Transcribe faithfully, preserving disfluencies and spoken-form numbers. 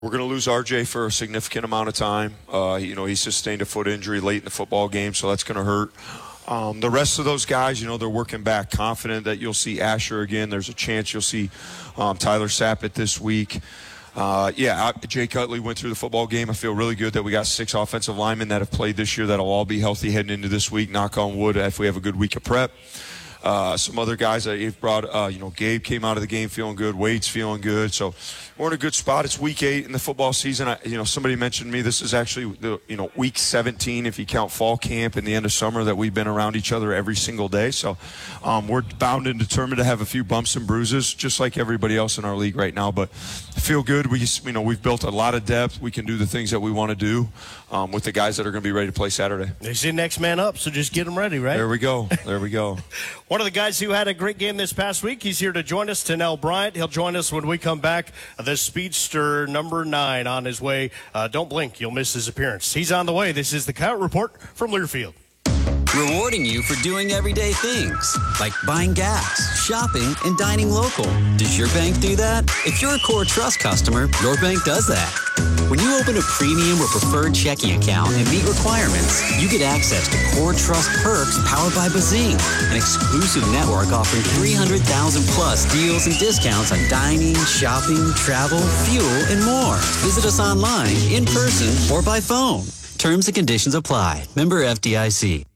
We're going to lose R J for a significant amount of time. Uh, you know, he sustained a foot injury late in the football game, so that's going to hurt. Um, the rest of those guys, you know, they're working back. Confident that you'll see Asher again. There's a chance you'll see um, Tyler Sappett this week. Uh, yeah, I, Jake Utley went through the football game. I feel really good that we got six offensive linemen that have played this year that'll all be healthy heading into this week. Knock on wood if we have a good week of prep. Uh, some other guys that you've brought, uh, you know, Gabe came out of the game feeling good. Wade's feeling good. So we're in a good spot. It's week eight in the football season. I, you know, somebody mentioned to me this is actually, the, you know, week seventeen if you count fall camp and the end of summer that we've been around each other every single day. So um, we're bound and determined to have a few bumps and bruises just like everybody else in our league right now. But I feel good. We, you know, we've built a lot of depth. We can do the things that we want to do um, with the guys that are going to be ready to play Saturday. They say next man up, so just get them ready, right? There we go. There we go. One of the guys who had a great game this past week, he's here to join us, Tennell Bryant. He'll join us when we come back. The Speedster number nine on his way. Uh, don't blink, you'll miss his appearance. He's on the way. This is the Coyote Report from Learfield. Rewarding you for doing everyday things, like buying gas, shopping, and dining local. Does your bank do that? If you're a Core Trust customer, your bank does that. When you open a premium or preferred checking account and meet requirements, you get access to Core Trust perks powered by Bazing, an exclusive network offering three hundred thousand plus deals and discounts on dining, shopping, travel, fuel, and more. Visit us online, in person, or by phone. Terms and conditions apply. Member F D I C.